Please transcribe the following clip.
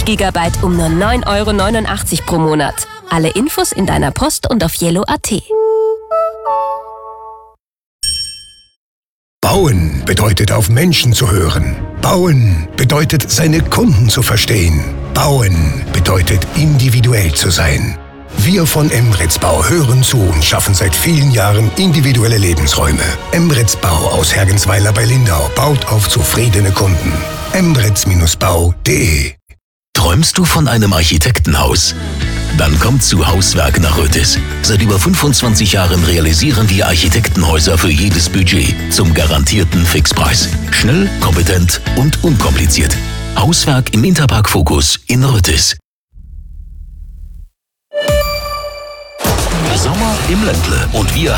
GB um nur 9,89 € pro Monat. Alle Infos in deiner Post und auf yellow.at. Bauen bedeutet, auf Menschen zu hören. Bauen bedeutet, seine Kunden zu verstehen. Bauen bedeutet, individuell zu sein. Wir von Emrits Bau hören zu und schaffen seit vielen Jahren individuelle Lebensräume. Emrits Bau aus Hergensweiler bei Lindau baut auf zufriedene Kunden. emrits-bau.de. Träumst du von einem Architektenhaus? Dann kommt zu Hauswerk nach Rötis. Seit über 25 Jahren realisieren wir Architektenhäuser für jedes Budget zum garantierten Fixpreis. Schnell, kompetent und unkompliziert. Hauswerk im Interpark Focus in Rötis. Sommer im Ländle und wir